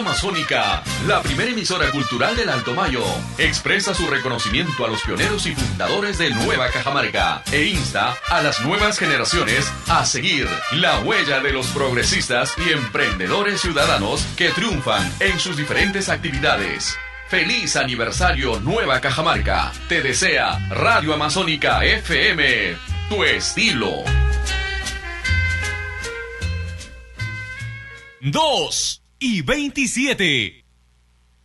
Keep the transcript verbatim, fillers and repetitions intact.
Amazónica, la primera emisora cultural del Alto Mayo, expresa su reconocimiento a los pioneros y fundadores de Nueva Cajamarca e insta a las nuevas generaciones a seguir la huella de los progresistas y emprendedores ciudadanos que triunfan en sus diferentes actividades. ¡Feliz aniversario Nueva Cajamarca! Te desea Radio Amazónica F M, tu estilo. dos y veintisiete.